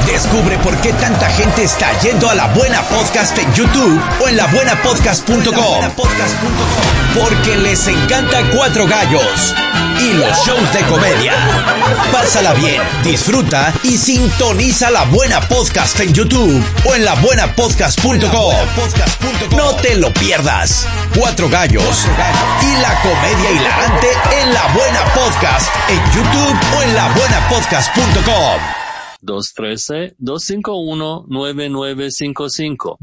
Descubre por qué tanta gente está yendo a La Buena Podcast en YouTube o en labuenapodcast.com. Porque les encanta Cuatro Gallos y los shows de comedia. Pásala bien, disfruta y sintoniza La Buena Podcast en YouTube o en labuenapodcast.com. No te lo pierdas. Cuatro Gallos y la comedia hilarante en La Buena Podcast en YouTube o en labuenapodcast.com. 213-251-9955.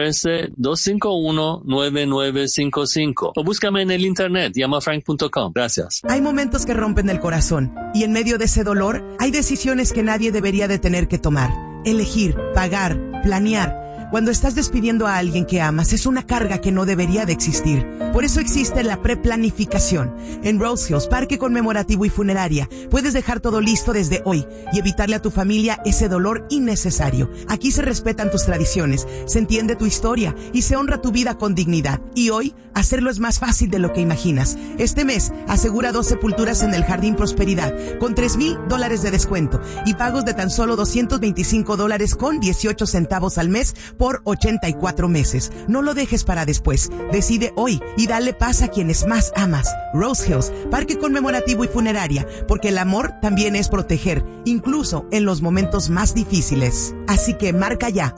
213-251-9955. O búscame en el internet, llamafrank.com. Gracias. Hay momentos que rompen el corazón y en medio de ese dolor hay decisiones que nadie debería de tener que tomar. Elegir, pagar, planear. Cuando estás despidiendo a alguien que amas, es una carga que no debería de existir. Por eso existe la preplanificación. En Rose Hills, Parque Conmemorativo y Funeraria, puedes dejar todo listo desde hoy y evitarle a tu familia ese dolor innecesario. Aquí se respetan tus tradiciones, se entiende tu historia y se honra tu vida con dignidad. Y hoy, hacerlo es más fácil de lo que imaginas. Este mes, asegura 2 sepulturas en el Jardín Prosperidad, con $3,000 de descuento y pagos de tan solo $225 con 18 centavos al mes por 84 meses. No lo dejes para después. Decide hoy y dale paz a quienes más amas. Rose Hills, Parque Conmemorativo y Funeraria, porque el amor también es proteger, incluso en los momentos más difíciles. Así que marca ya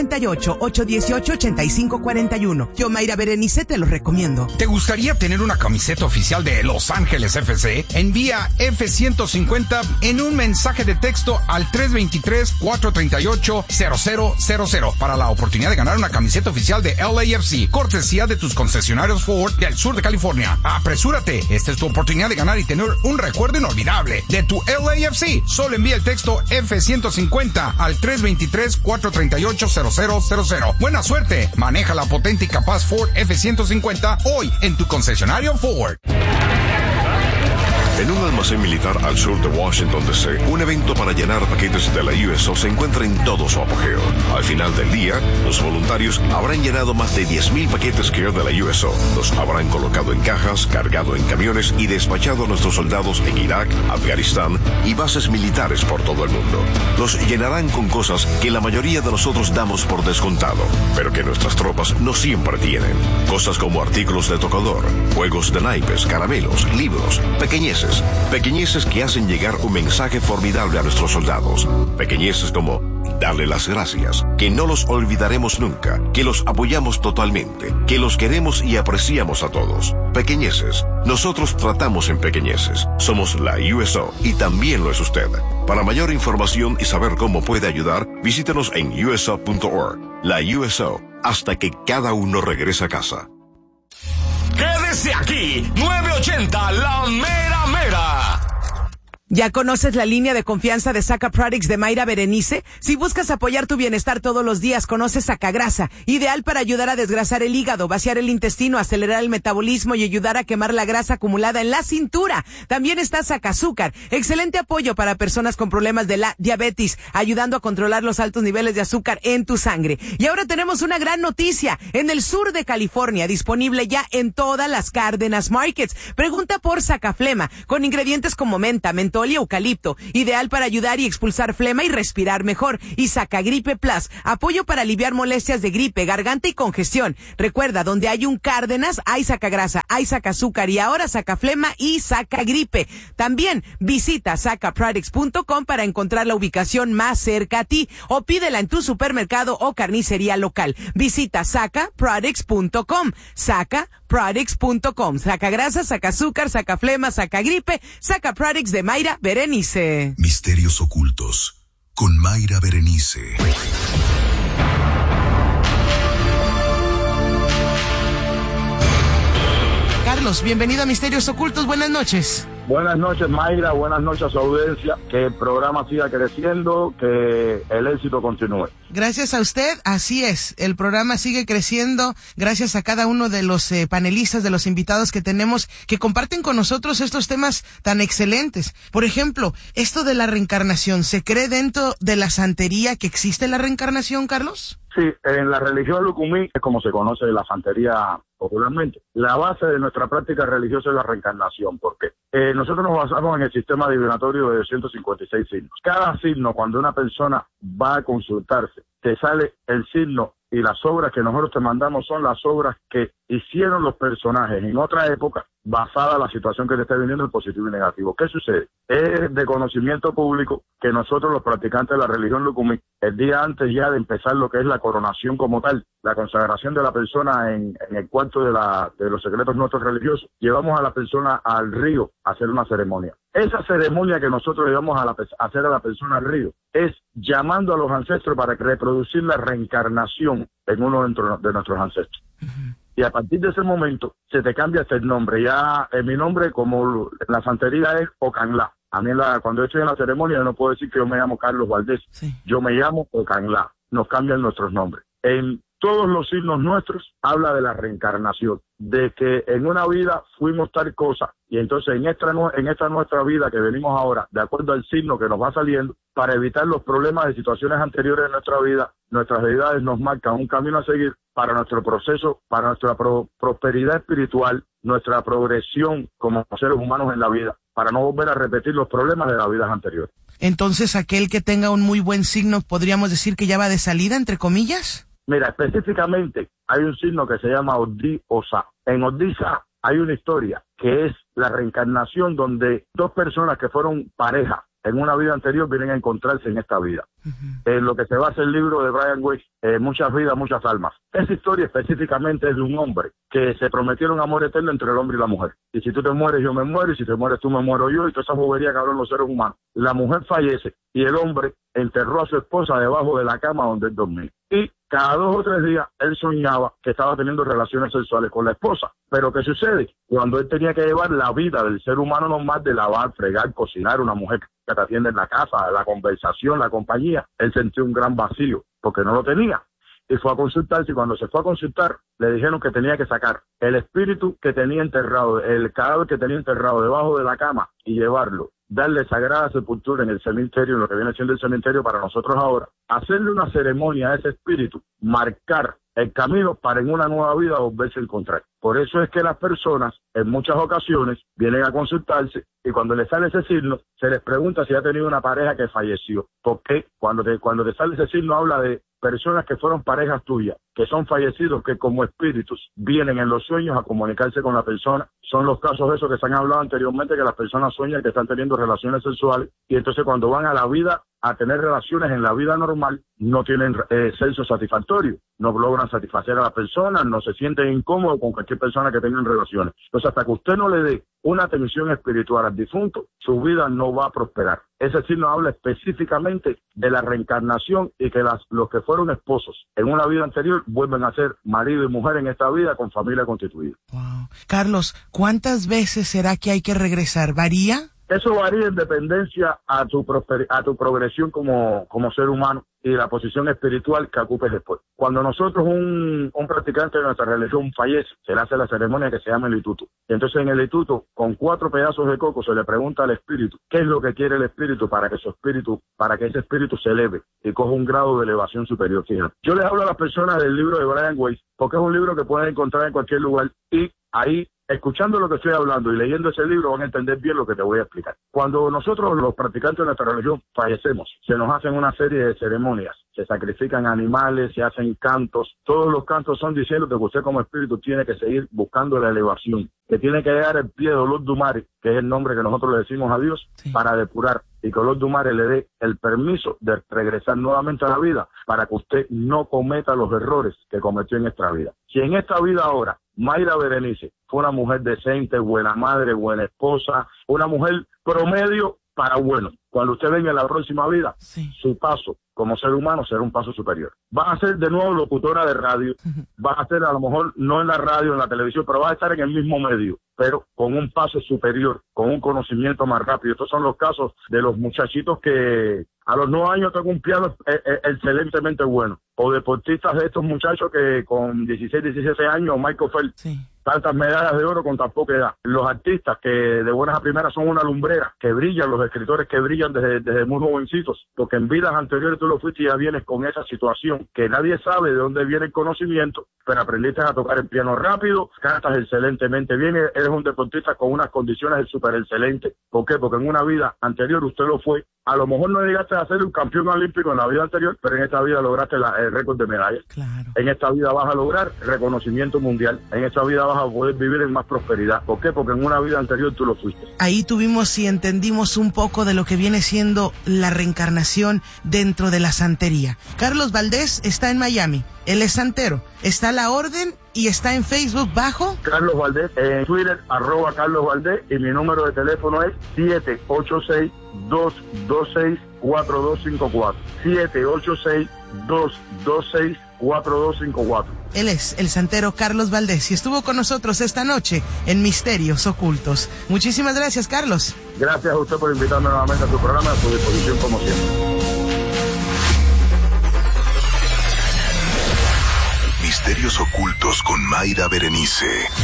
888-818-8541. Yo, Mayra Berenice, te lo recomiendo. ¿Te gustaría tener una camiseta oficial de Los Ángeles FC? Envía F-150 en un mensaje de texto al 323-438-0000 para la oportunidad de ganar una camiseta oficial de LAFC, cortesía de tus concesionarios Ford del sur de California. Apresúrate, esta es tu oportunidad de ganar y tener un recuerdo inolvidable de tu LAFC. Solo envía el texto F-150 al 323-438-0000. Buena suerte, maneja la potente y capaz Ford F-150 hoy en tu concesionario Ford. En un almacén militar al sur de Washington, D.C., un evento para llenar paquetes de la USO se encuentra en todo su apogeo. Al final del día, los voluntarios habrán llenado más de 10,000 paquetes Care de la USO. Los habrán colocado en cajas, cargado en camiones y despachado a nuestros soldados en Irak, Afganistán y bases militares por todo el mundo. Los llenarán con cosas que la mayoría de nosotros damos por descontado, pero que nuestras tropas no siempre tienen. Cosas como artículos de tocador, juegos de naipes, caramelos, libros, pequeñeces que hacen llegar un mensaje formidable a nuestros soldados. Pequeñeces como darle las gracias, que no los olvidaremos nunca, que los apoyamos totalmente, que los queremos y apreciamos a todos. Pequeñeces. Nosotros tratamos en pequeñeces. Somos la USO y también lo es usted. Para mayor información y saber cómo puede ayudar, visítenos en uso.org. La USO, hasta que cada uno regrese a casa. Quédese aquí, 980 La Mera Mera. ¿Ya conoces la línea de confianza de Saca Products de Mayra Berenice? Si buscas apoyar tu bienestar todos los días, conoce Sacagrasa, ideal para ayudar a desgrasar el hígado, vaciar el intestino, acelerar el metabolismo y ayudar a quemar la grasa acumulada en la cintura. También está Sacazúcar, excelente apoyo para personas con problemas de la diabetes, ayudando a controlar los altos niveles de azúcar en tu sangre. Y ahora tenemos una gran noticia, en el sur de California, disponible ya en todas las Cárdenas Markets. Pregunta por Sacaflema, con ingredientes como menta, mentol y eucalipto, ideal para ayudar y expulsar flema y respirar mejor. Y Sacagripe Plus, apoyo para aliviar molestias de gripe, garganta y congestión. Recuerda, donde hay un Cárdenas, hay Sacagrasa, hay Sacazúcar y ahora Sacaflema y Sacagripe. También visita sacaproducts.com para encontrar la ubicación más cerca a ti o pídela en tu supermercado o carnicería local. Visita sacaproducts.com, sacaproducts.com. Sacagrasa, Sacazúcar, Sacaflema, Sacagripe, Sacaproducts de Mayra Berenice. Misterios ocultos con Mayra Berenice. Carlos, bienvenido a Misterios Ocultos, buenas noches. Buenas noches, Mayra, buenas noches a su audiencia, que el programa siga creciendo, que el éxito continúe. Gracias a usted, así es, el programa sigue creciendo, gracias a cada uno de los panelistas, de los invitados que tenemos, que comparten con nosotros estos temas tan excelentes. Por ejemplo, esto de la reencarnación, ¿se cree dentro de la santería que existe la reencarnación, Carlos? Sí, en la religión Lucumí, es como se conoce la santería popularmente, la base de nuestra práctica religiosa es la reencarnación. ¿Por qué? Nosotros nos basamos en el sistema divinatorio de 256 signos. Cada signo, cuando una persona va a consultarse, te sale el signo y las obras que nosotros te mandamos son las obras que hicieron los personajes en otra época, basada en la situación que te está viniendo, el positivo y negativo. ¿Qué sucede? Es de conocimiento público que nosotros, los practicantes de la religión Lucumí, el día antes ya de empezar lo que es la coronación como tal, la consagración de la persona en el cuarto de los secretos nuestros religiosos, llevamos a la persona al río a hacer una ceremonia. Esa ceremonia que nosotros llevamos a hacer a la persona al río es llamando a los ancestros para reproducir la reencarnación en uno de nuestros ancestros. Uh-huh. Y a partir de ese momento se te cambia hasta el nombre. Ya mi nombre, como la santería, es Ocanlá. A mí cuando estoy en la ceremonia yo no puedo decir que yo me llamo Carlos Valdés. Sí. Yo me llamo Ocanlá. Nos cambian nuestros nombres. En todos los signos nuestros habla de la reencarnación, de que en una vida fuimos tal cosa, y entonces en esta nuestra vida que venimos ahora, de acuerdo al signo que nos va saliendo, para evitar los problemas de situaciones anteriores en nuestra vida, nuestras deidades nos marcan un camino a seguir para nuestro proceso, para nuestra prosperidad espiritual, nuestra progresión como seres humanos en la vida, para no volver a repetir los problemas de las vidas anteriores. Entonces, aquel que tenga un muy buen signo, ¿podríamos decir que ya va de salida, entre comillas? Mira, específicamente hay un signo que se llama Oddi-Osa. En Oddi-Osa hay una historia que es la reencarnación donde dos personas que fueron pareja en una vida anterior vienen a encontrarse en esta vida. Uh-huh. En lo que se basa el libro de Brian Weiss, Muchas vidas, muchas almas. Esa historia específicamente es de un hombre que se prometieron amor eterno entre el hombre y la mujer. Y si tú te mueres, yo me muero, y si te mueres, tú me muero yo, y toda esa bobería que hablan los seres humanos. La mujer fallece y el hombre enterró a su esposa debajo de la cama donde él dormía. Y cada 2 o 3 días él soñaba que estaba teniendo relaciones sexuales con la esposa. Pero ¿qué sucede? Cuando él tenía que llevar la vida del ser humano normal de lavar, fregar, cocinar, una mujer que te atiende en la casa, la conversación, la compañía, él sintió un gran vacío porque no lo tenía. Y fue a consultarse, y cuando se fue a consultar, le dijeron que tenía que sacar el espíritu que tenía enterrado, el cadáver que tenía enterrado debajo de la cama y llevarlo, darle sagrada sepultura en el cementerio, en lo que viene siendo el cementerio para nosotros ahora, hacerle una ceremonia a ese espíritu, marcar el camino para en una nueva vida volverse a encontrar. Por eso es que las personas en muchas ocasiones vienen a consultarse y cuando les sale ese signo se les pregunta si ha tenido una pareja que falleció. Porque cuando te sale ese signo habla de personas que fueron parejas tuyas, que son fallecidos, que como espíritus vienen en los sueños a comunicarse con la persona. Son los casos de esos que se han hablado anteriormente, que las personas sueñan que están teniendo relaciones sexuales y entonces cuando van a la vida a tener relaciones en la vida normal no tienen sexo satisfactorio, no logran satisfacer a la persona, no se sienten incómodos con cualquier persona que tengan relaciones. Entonces hasta que usted no le dé una atención espiritual al difunto, su vida no va a prosperar. Ese signo habla específicamente de la reencarnación y que los que fueron esposos en una vida anterior vuelven a ser marido y mujer en esta vida con familia constituida. Wow. Carlos, ¿cuántas veces será que hay que regresar? ¿Varía? Eso varía en dependencia a tu progresión como ser humano y la posición espiritual que ocupes después. Cuando nosotros, un practicante de nuestra religión fallece, se le hace la ceremonia que se llama el ituto. Y entonces en el ituto, con 4 pedazos de coco, se le pregunta al espíritu qué es lo que quiere el espíritu para que ese espíritu se eleve y coja un grado de elevación superior. Fíjate. Yo les hablo a las personas del libro de Brian Weiss, porque es un libro que pueden encontrar en cualquier lugar y ahí, escuchando lo que estoy hablando y leyendo ese libro, van a entender bien lo que te voy a explicar. Cuando nosotros, los practicantes de nuestra religión, fallecemos, se nos hacen una serie de ceremonias. Se sacrifican animales, se hacen cantos. Todos los cantos son diciendo que usted como espíritu tiene que seguir buscando la elevación, que tiene que llegar al pie de Olodumare, que es el nombre que nosotros le decimos a Dios, sí, para depurar, y que Olodumare le dé el permiso de regresar nuevamente a la vida para que usted no cometa los errores que cometió en esta vida. Si en esta vida ahora Mayra Berenice fue una mujer decente, buena madre, buena esposa, una mujer promedio para bueno, cuando usted venga en la próxima vida, sí, su paso como ser humano será un paso superior. Va a ser de nuevo locutora de radio, va a ser a lo mejor no en la radio, en la televisión, pero va a estar en el mismo medio, pero con un paso superior, con un conocimiento más rápido. Estos son los casos de los muchachitos que a los 9 años tocan un piano excelentemente bueno, o deportistas de estos muchachos que con 16, 17 años, Michael Phelps, sí, tantas medallas de oro con tan poca edad. Los artistas que de buenas a primeras son una lumbrera, que brillan, los escritores que brillan desde muy jovencitos, porque en vidas anteriores tú lo fuiste y ya vienes con esa situación, que nadie sabe de dónde viene el conocimiento, pero aprendiste a tocar el piano rápido, cantas excelentemente bien, eres un deportista con unas condiciones súper excelentes. ¿Por qué? Porque en una vida anterior usted lo fue. A lo mejor no llegaste a ser un campeón olímpico en la vida anterior, pero en esta vida lograste el récord de medallas. Claro. En esta vida vas a lograr reconocimiento mundial. En esta vida vas a poder vivir en más prosperidad. ¿Por qué? Porque en una vida anterior tú lo fuiste. Ahí tuvimos y entendimos un poco de lo que viene siendo la reencarnación dentro de la santería. Carlos Valdés está en Miami. Él es santero. Está a la orden y está en Facebook bajo Carlos Valdés, en Twitter, @Carlos Valdés, y mi número de teléfono es 786-226-4254. 786-226-4254. Él es el santero Carlos Valdés y estuvo con nosotros esta noche en Misterios Ocultos. Muchísimas gracias, Carlos. Gracias a usted por invitarme nuevamente a su programa, a su disposición como siempre. Misterios Ocultos con Mayra Berenice.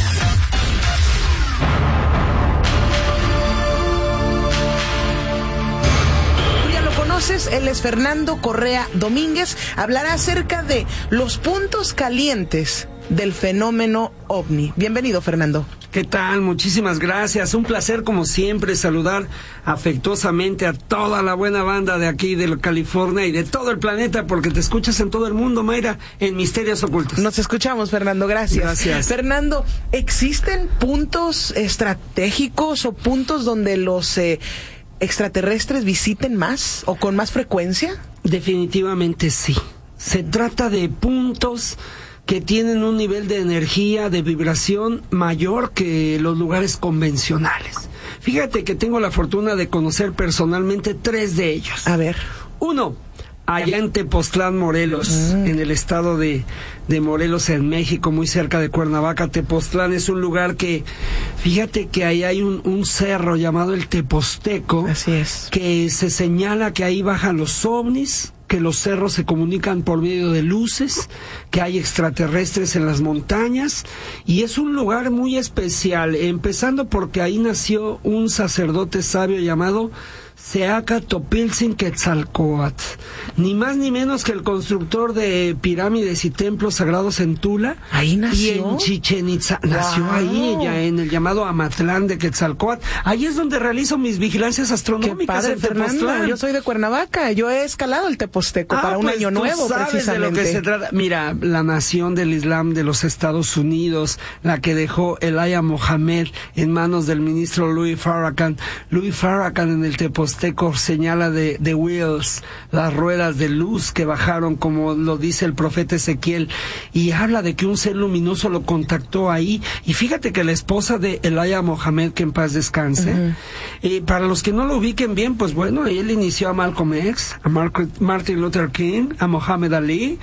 Tú ya lo conoces, él es Fernando Correa Domínguez. Hablará acerca de los puntos calientes del fenómeno OVNI. Bienvenido, Fernando. ¿Qué tal? Muchísimas gracias. Un placer, como siempre, saludar afectuosamente a toda la buena banda de aquí de California y de todo el planeta, porque te escuchas en todo el mundo, Mayra, en Misterios Ocultos. Nos escuchamos, Fernando. Gracias. Gracias. Fernando, ¿existen puntos estratégicos o puntos donde los extraterrestres visiten más o con más frecuencia? Definitivamente sí. Se trata de puntos que tienen un nivel de energía, de vibración mayor que los lugares convencionales. Fíjate que tengo la fortuna de conocer personalmente 3 de ellos. A ver. 1, allá en Tepoztlán, Morelos, en el estado de Morelos, en México, muy cerca de Cuernavaca. Tepoztlán es un lugar que, fíjate que ahí hay un cerro llamado el Teposteco. Así es. Que se señala que ahí bajan los ovnis, que los cerros se comunican por medio de luces, que hay extraterrestres en las montañas, y es un lugar muy especial, empezando porque ahí nació un sacerdote sabio llamado Seaca Topiltzin Quetzalcóatl, ni más ni menos que el constructor de pirámides y templos sagrados en Tula. Ahí nació. Y en Chichen Itza. Nació ahí, ya en el llamado Amatlán de Quetzalcóatl. Ahí es donde realizo mis vigilancias astronómicas. Qué padre, en Fernando. Tepoztlán. Yo soy de Cuernavaca. Yo he escalado el Teposteco para un año nuevo, sabes precisamente. De lo que se trata. Mira, la nación del Islam de los Estados Unidos, la que dejó Elijah Mohammed en manos del ministro Louis Farrakhan. Louis Farrakhan en el Teposteco señala de wheels, las ruedas de luz que bajaron, como lo dice el profeta Ezequiel, y habla de que un ser luminoso lo contactó ahí. Y fíjate que la esposa de Elijah Mohammed, que en paz descanse, para los que no lo ubiquen bien, pues bueno, él inició a Malcolm X, a Martin Luther King, a Muhammad Ali,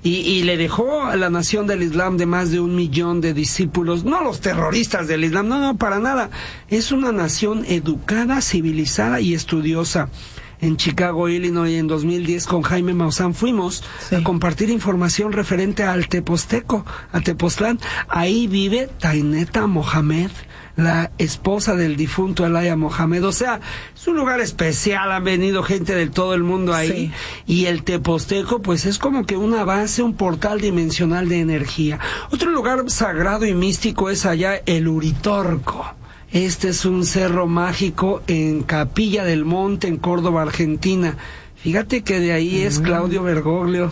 y le dejó a la nación del Islam de más de 1 millón de discípulos, no los terroristas del Islam, no, para nada. Es una nación educada, civilizada y estudiosa. En Chicago, Illinois, en 2010, con Jaime Maussan fuimos a compartir información referente al Teposteco, a Tepoztlán. Ahí vive Taineta Mohamed, la esposa del difunto Elijah Mohammed. O sea, es un lugar especial, han venido gente de todo el mundo ahí. Sí. Y el Teposteco, pues es como que una base, un portal dimensional de energía. Otro lugar sagrado y místico es allá el Uritorco. Este es un cerro mágico en Capilla del Monte, en Córdoba, Argentina. Fíjate que de ahí es Claudio Bergoglio.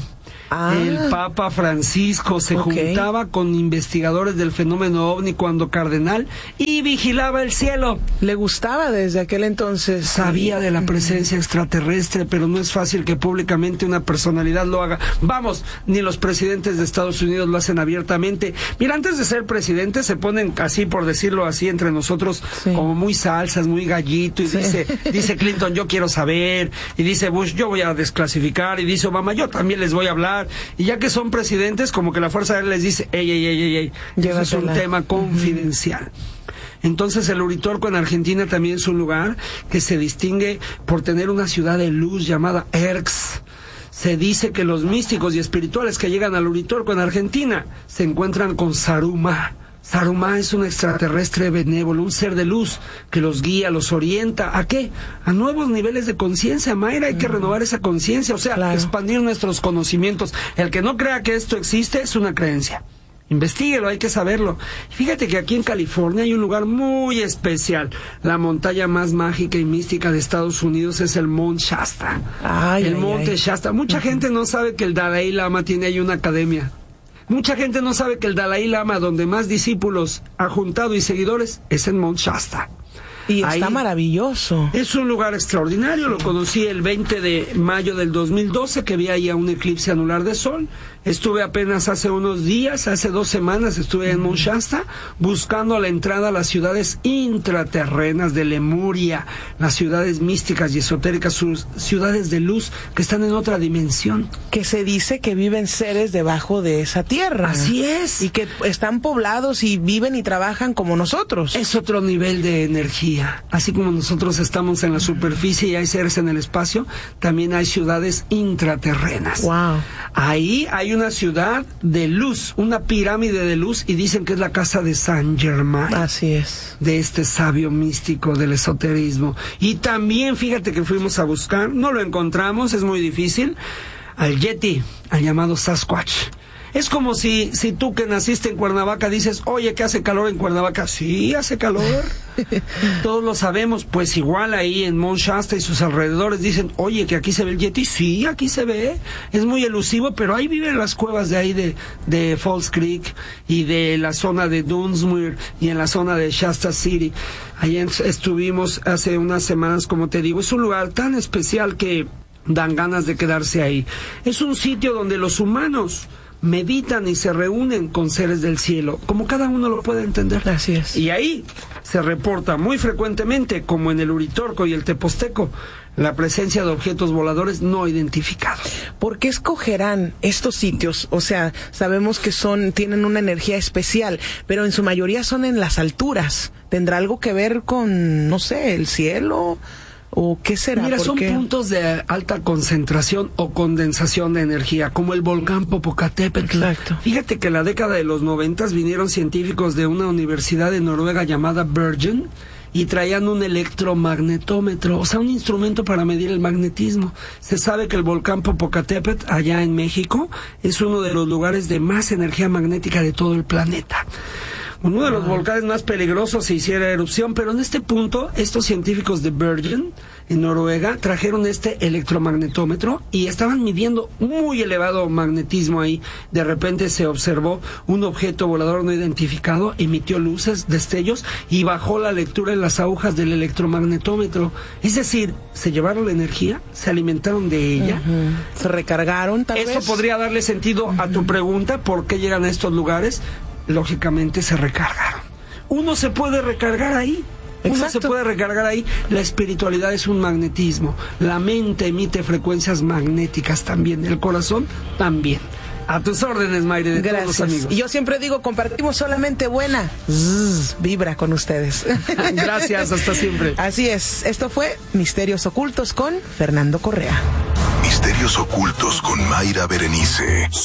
El Papa Francisco se juntaba con investigadores del fenómeno OVNI cuando cardenal y vigilaba el cielo. Le gustaba desde aquel entonces. Sabía de la presencia extraterrestre, pero no es fácil que públicamente una personalidad lo haga. Vamos, ni los presidentes de Estados Unidos lo hacen abiertamente. Mira, antes de ser presidente se ponen así, por decirlo así, entre nosotros, como muy salsas, muy gallito, y dice Clinton, yo quiero saber, y dice Bush, yo voy a desclasificar, y dice Obama, yo también les voy a hablar. Y ya que son presidentes, como que la Fuerza Aérea les dice, ey, eso es un tema confidencial. Entonces el Uritorco en Argentina también es un lugar que se distingue por tener una ciudad de luz llamada Erx. Se dice que los místicos y espirituales que llegan al Uritorco en Argentina se encuentran con Saruma, Saruman es un extraterrestre benévolo, un ser de luz que los guía, los orienta. ¿A qué? A nuevos niveles de conciencia, Mayra. Hay que renovar esa conciencia, o sea, expandir nuestros conocimientos. El que no crea que esto existe es una creencia. Investíguelo, hay que saberlo. Fíjate que aquí en California hay un lugar muy especial. La montaña más mágica y mística de Estados Unidos es el Monte Shasta. El Monte Shasta. Mucha gente no sabe que el Dalai Lama tiene ahí una academia. Mucha gente no sabe que el Dalai Lama, donde más discípulos ha juntado y seguidores, es en Monte Shasta. Y está maravilloso. Es un lugar extraordinario. Lo conocí el 20 de mayo del 2012, que vi ahí a un eclipse anular de sol. Estuve apenas hace unos días, hace 2 semanas, estuve en Mount Shasta buscando la entrada a las ciudades intraterrenas de Lemuria, las ciudades místicas y esotéricas, sus ciudades de luz que están en otra dimensión. Que se dice que viven seres debajo de esa tierra. Así es. Y que están poblados y viven y trabajan como nosotros. Es otro nivel de energía. Así como nosotros estamos en la superficie y hay seres en el espacio, también hay ciudades intraterrenas. Wow. Ahí hay una ciudad de luz, una pirámide de luz, y dicen que es la casa de Saint Germain. Así es. De este sabio místico del esoterismo. Y también, fíjate que fuimos a buscar, no lo encontramos, es muy difícil, al Yeti, al llamado Sasquatch. Es como si tú que naciste en Cuernavaca dices, oye, ¿qué hace calor en Cuernavaca? Sí, hace calor. Todos lo sabemos. Pues igual ahí en Mount Shasta y sus alrededores dicen, oye, que aquí se ve el Yeti. Sí, aquí se ve. Es muy elusivo, pero ahí viven las cuevas de ahí de Falls Creek y de la zona de Dunsmuir y en la zona de Shasta City. Ahí estuvimos hace unas semanas, como te digo. Es un lugar tan especial que dan ganas de quedarse ahí. Es un sitio donde los humanos meditan y se reúnen con seres del cielo, como cada uno lo puede entender. Así es. Y ahí se reporta muy frecuentemente, como en el Uritorco y el Teposteco, la presencia de objetos voladores no identificados. ¿Por qué escogerán estos sitios? O sea, sabemos que tienen una energía especial, pero en su mayoría son en las alturas. ¿Tendrá algo que ver con, no sé, el cielo? ¿O qué será? Mira, son puntos de alta concentración o condensación de energía, como el volcán Popocatépetl. Exacto. Fíjate que en la década de los 90 vinieron científicos de una universidad de Noruega llamada Bergen y traían un electromagnetómetro, o sea, un instrumento para medir el magnetismo. Se sabe que el volcán Popocatépetl, allá en México, es uno de los lugares de más energía magnética de todo el planeta. Uno de los volcanes más peligrosos si hiciera erupción, pero en este punto, estos científicos de Bergen, en Noruega, trajeron este electromagnetómetro y estaban midiendo muy elevado magnetismo ahí. De repente se observó un objeto volador no identificado, emitió luces, destellos y bajó la lectura en las agujas del electromagnetómetro. Es decir, se llevaron la energía, se alimentaron de ella. Se recargaron, tal vez. Eso podría darle sentido a tu pregunta, ¿por qué llegan a estos lugares? Lógicamente se recargaron. Uno se puede recargar ahí. Uno se puede recargar ahí. La espiritualidad es un magnetismo. La mente emite frecuencias magnéticas también. El corazón también. A tus órdenes, Mayre, de todos los amigos. Y yo siempre digo, compartimos solamente buena vibra con ustedes. Gracias, hasta siempre. Así es. Esto fue Misterios Ocultos con Fernando Correa. Misterios Ocultos con Mayra Berenice.